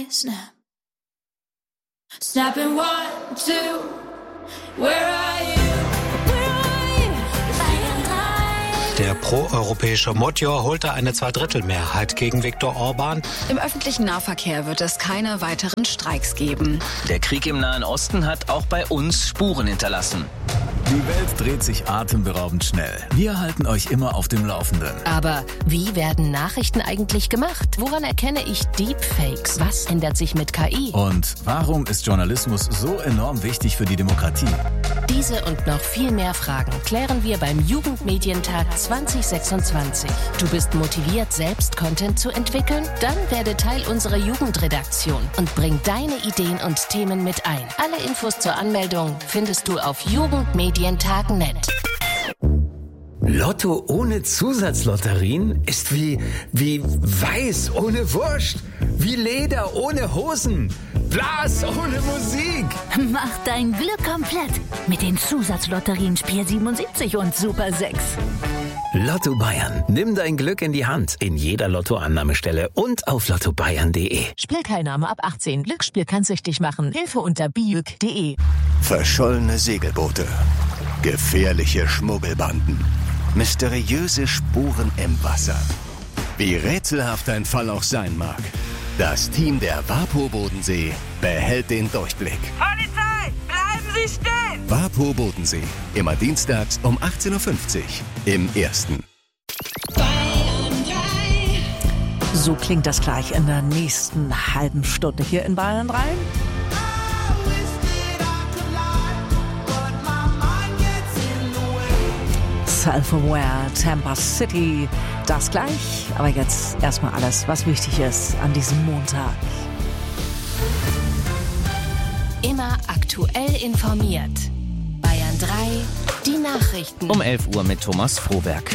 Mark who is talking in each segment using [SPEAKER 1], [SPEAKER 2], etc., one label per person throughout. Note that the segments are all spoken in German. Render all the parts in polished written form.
[SPEAKER 1] Snap. Snapping 1, 2, where are you?
[SPEAKER 2] Der proeuropäische Motjor holte eine Zweidrittelmehrheit gegen Viktor Orban.
[SPEAKER 3] Im öffentlichen Nahverkehr wird es keine weiteren Streiks geben.
[SPEAKER 4] Der Krieg im Nahen Osten hat auch bei uns Spuren hinterlassen.
[SPEAKER 5] Die Welt dreht sich atemberaubend schnell. Wir halten euch immer auf dem Laufenden.
[SPEAKER 6] Aber wie werden Nachrichten eigentlich gemacht? Woran erkenne ich Deepfakes? Was ändert sich mit KI?
[SPEAKER 5] Und warum ist Journalismus so enorm wichtig für die Demokratie?
[SPEAKER 6] Diese und noch viel mehr Fragen klären wir beim Jugendmedientag 2026. Du bist motiviert, selbst Content zu entwickeln? Dann werde Teil unserer Jugendredaktion und bring deine Ideen und Themen mit ein. Alle Infos zur Anmeldung findest du auf jugendmedientag.net.
[SPEAKER 7] Lotto ohne Zusatzlotterien ist wie Weiß ohne Wurst, wie Leder ohne Hosen, Blas ohne Musik.
[SPEAKER 8] Mach dein Glück komplett mit den Zusatzlotterien Spiel 77 und Super 6.
[SPEAKER 7] Lotto Bayern. Nimm dein Glück in die Hand in jeder Lottoannahmestelle und auf lottobayern.de.
[SPEAKER 6] Spielteilnahme ab 18. Glücksspiel kann süchtig machen. Hilfe unter biüg.de.
[SPEAKER 9] Verschollene Segelboote, gefährliche Schmuggelbanden, mysteriöse Spuren im Wasser. Wie rätselhaft ein Fall auch sein mag, das Team der WaPo Bodensee behält den Durchblick.
[SPEAKER 10] Polizei, bleiben Sie stehen!
[SPEAKER 9] WaPo Bodensee, immer dienstags um 18.50 Uhr im Ersten.
[SPEAKER 11] So klingt das gleich in der nächsten halben Stunde hier in Bayern 3. Self-Aware, Tampa City, das gleich. Aber jetzt erstmal alles, was wichtig ist an diesem Montag.
[SPEAKER 6] Immer aktuell informiert. Bayern 3, die Nachrichten.
[SPEAKER 4] Um 11 Uhr mit Thomas Frohberg.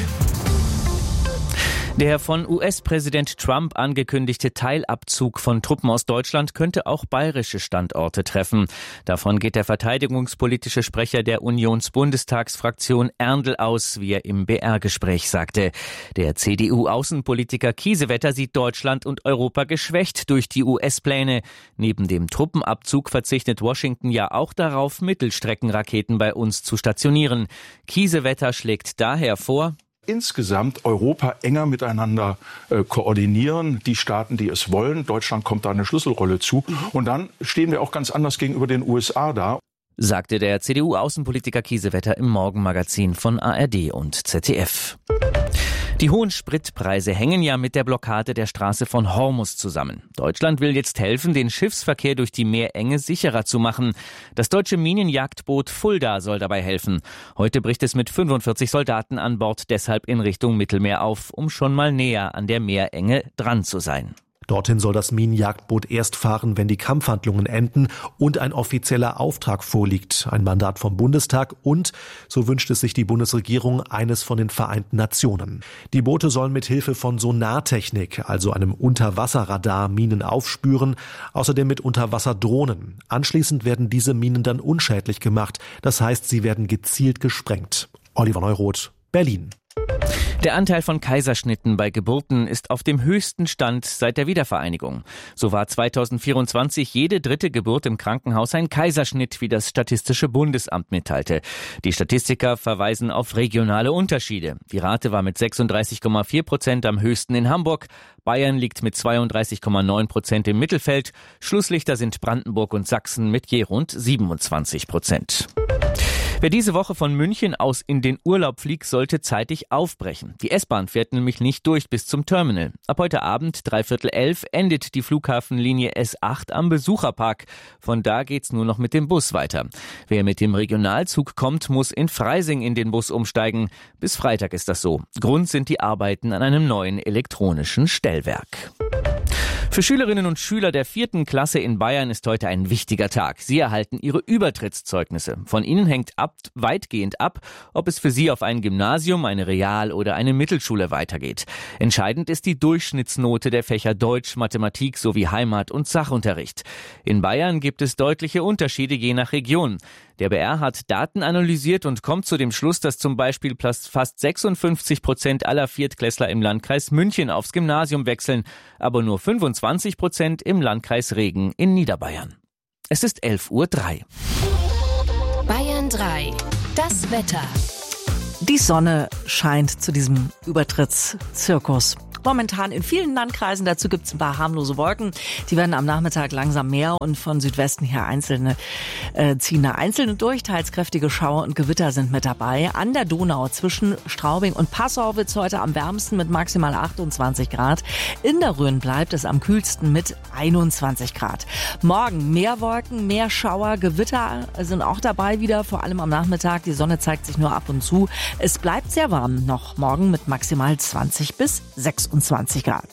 [SPEAKER 4] Der von US-Präsident Trump angekündigte Teilabzug von Truppen aus Deutschland könnte auch bayerische Standorte treffen. Davon geht der verteidigungspolitische Sprecher der Unionsbundestagsfraktion Erndl aus, wie er im BR-Gespräch sagte. Der CDU-Außenpolitiker Kiesewetter sieht Deutschland und Europa geschwächt durch die US-Pläne. Neben dem Truppenabzug verzichtet Washington ja auch darauf, Mittelstreckenraketen bei uns zu stationieren. Kiesewetter schlägt daher vor,
[SPEAKER 12] insgesamt Europa enger miteinander koordinieren, die Staaten, die es wollen. Deutschland kommt da eine Schlüsselrolle zu. Und dann stehen wir auch ganz anders gegenüber den USA da.
[SPEAKER 4] Sagte der CDU-Außenpolitiker Kiesewetter im Morgenmagazin von ARD und ZDF. Die hohen Spritpreise hängen ja mit der Blockade der Straße von Hormuz zusammen. Deutschland will jetzt helfen, den Schiffsverkehr durch die Meerenge sicherer zu machen. Das deutsche Minenjagdboot Fulda soll dabei helfen. Heute bricht es mit 45 Soldaten an Bord deshalb in Richtung Mittelmeer auf, um schon mal näher an der Meerenge dran zu sein.
[SPEAKER 13] Dorthin soll das Minenjagdboot erst fahren, wenn die Kampfhandlungen enden und ein offizieller Auftrag vorliegt, ein Mandat vom Bundestag und, so wünscht es sich die Bundesregierung, eines von den Vereinten Nationen. Die Boote sollen mit Hilfe von Sonartechnik, also einem Unterwasserradar, Minen aufspüren, außerdem mit Unterwasserdrohnen. Anschließend werden diese Minen dann unschädlich gemacht, das heißt, sie werden gezielt gesprengt. Oliver Neuroth, Berlin.
[SPEAKER 4] Der Anteil von Kaiserschnitten bei Geburten ist auf dem höchsten Stand seit der Wiedervereinigung. So war 2024 jede dritte Geburt im Krankenhaus ein Kaiserschnitt, wie das Statistische Bundesamt mitteilte. Die Statistiker verweisen auf regionale Unterschiede. Die Rate war mit 36,4% am höchsten in Hamburg. Bayern liegt mit 32,9% im Mittelfeld. Schlusslichter sind Brandenburg und Sachsen mit je rund 27%. Wer diese Woche von München aus in den Urlaub fliegt, sollte zeitig aufbrechen. Die S-Bahn fährt nämlich nicht durch bis zum Terminal. Ab heute Abend 11:45 endet die Flughafenlinie S8 am Besucherpark. Von da geht's nur noch mit dem Bus weiter. Wer mit dem Regionalzug kommt, muss in Freising in den Bus umsteigen. Bis Freitag ist das so. Grund sind die Arbeiten an einem neuen elektronischen Stellwerk. Für Schülerinnen und Schüler der 4. Klasse in Bayern ist heute ein wichtiger Tag. Sie erhalten ihre Übertrittszeugnisse. Von ihnen hängt weitgehend ab, ob es für sie auf ein Gymnasium, eine Real- oder eine Mittelschule weitergeht. Entscheidend ist die Durchschnittsnote der Fächer Deutsch, Mathematik sowie Heimat- und Sachunterricht. In Bayern gibt es deutliche Unterschiede je nach Region. Der BR hat Daten analysiert und kommt zu dem Schluss, dass zum Beispiel fast 56% aller Viertklässler im Landkreis München aufs Gymnasium wechseln, aber nur 25% 20%, im Landkreis Regen in Niederbayern. Es ist 11:03 Uhr.
[SPEAKER 6] Bayern 3. Das Wetter.
[SPEAKER 11] Die Sonne scheint zu diesem Übertrittszirkus. Momentan in vielen Landkreisen, dazu gibt es ein paar harmlose Wolken. Die werden am Nachmittag langsam mehr und von Südwesten her ziehen da einzelne durch. Teils kräftige Schauer und Gewitter sind mit dabei. An der Donau zwischen Straubing und Passau wird es heute am wärmsten mit maximal 28 Grad. In der Rhön bleibt es am kühlsten mit 21 Grad. Morgen mehr Wolken, mehr Schauer, Gewitter sind auch dabei wieder, vor allem am Nachmittag. Die Sonne zeigt sich nur ab und zu. Es bleibt sehr warm noch morgen mit maximal 20 bis 26 Grad.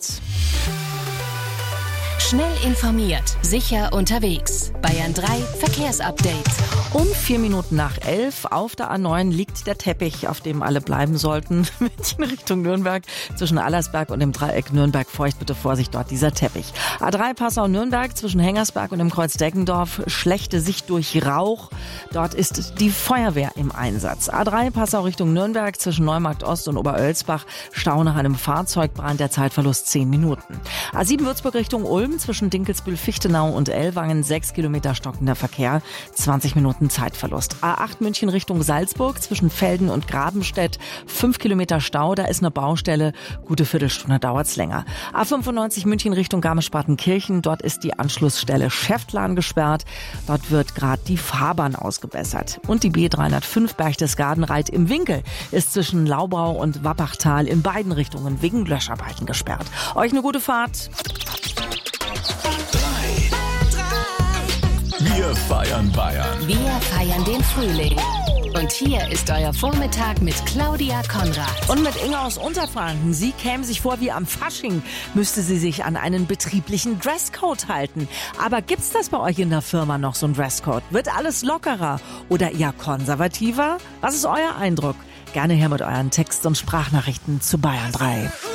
[SPEAKER 6] Schnell informiert, sicher unterwegs. Bayern 3 Verkehrsupdate.
[SPEAKER 11] Um 4 Minuten nach 11 auf der A9 liegt der Teppich, auf dem alle bleiben sollten. München Richtung Nürnberg, zwischen Allersberg und dem Dreieck Nürnberg-Feucht. Bitte Vorsicht, dort dieser Teppich. A3 Passau-Nürnberg, zwischen Hengersberg und dem Kreuz Deggendorf. Schlechte Sicht durch Rauch. Dort ist die Feuerwehr im Einsatz. A3 Passau Richtung Nürnberg, zwischen Neumarkt Ost und Oberölsbach. Stau nach einem Fahrzeugbrand, der Zeitverlust 10 Minuten. A7 Würzburg Richtung Ulm, zwischen Dinkelsbühl-Fichtenau und Ellwangen 6 Kilometer stockender Verkehr, 20 Minuten Zeitverlust. A8 München Richtung Salzburg, zwischen Velden und Grabenstedt 5 Kilometer Stau, da ist eine Baustelle, gute Viertelstunde dauert's länger. A95 München Richtung Garmisch-Partenkirchen, dort ist die Anschlussstelle Schäftlarn gesperrt, dort wird gerade die Fahrbahn ausgebessert. Und die B305 Berchtesgaden-Reit im Winkel ist zwischen Laubau und Wappachtal in beiden Richtungen wegen Löscharbeiten gesperrt. Euch eine gute Fahrt.
[SPEAKER 5] Wir feiern Bayern.
[SPEAKER 6] Wir feiern den Frühling. Und hier ist euer Vormittag mit Claudia Konrad.
[SPEAKER 11] Und mit Inga aus Unterfranken. Sie käme sich vor wie am Fasching, müsste sie sich an einen betrieblichen Dresscode halten. Aber gibt's das bei euch in der Firma noch, so ein Dresscode? Wird alles lockerer oder eher konservativer? Was ist euer Eindruck? Gerne her mit euren Text- und Sprachnachrichten zu Bayern 3.